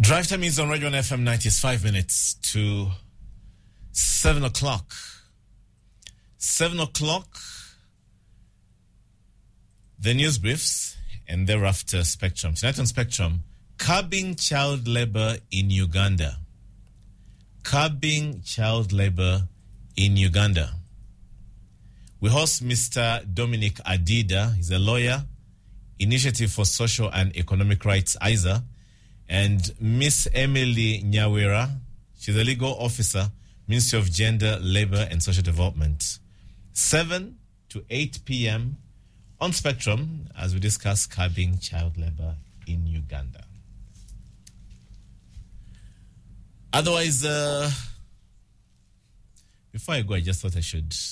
Drive time is on Radio 1 FM 95 minutes to 7 o'clock. 7 o'clock, the news briefs, and thereafter Spectrum. Tonight on Spectrum, curbing child labor in Uganda. Curbing child labor in Uganda. We host Mr. Dominic Adida. He's a lawyer, Initiative for Social and Economic Rights, ISA, and Miss Emily Nyawera. She's a legal officer, Ministry of Gender, Labor and Social Development. 7 to 8 p.m. on Spectrum as we discuss curbing child labor in Uganda. Otherwise, before I go, I just thought I should